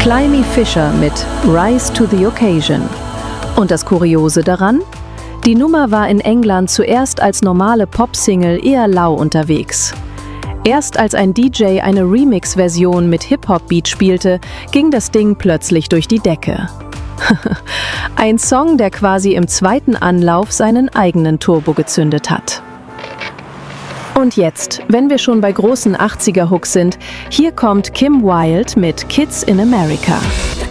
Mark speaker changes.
Speaker 1: Climie Fisher mit Rise to the Occasion. Und das Kuriose daran? Die Nummer war in England zuerst als normale Pop-Single eher lau unterwegs. Erst als ein DJ eine Remix-Version mit Hip-Hop-Beat spielte, ging das Ding plötzlich durch die Decke. Ein Song, der quasi im zweiten Anlauf seinen eigenen Turbo gezündet hat. Und jetzt, wenn wir schon bei großen 80er-Hooks sind, hier kommt Kim Wilde mit Kids in America.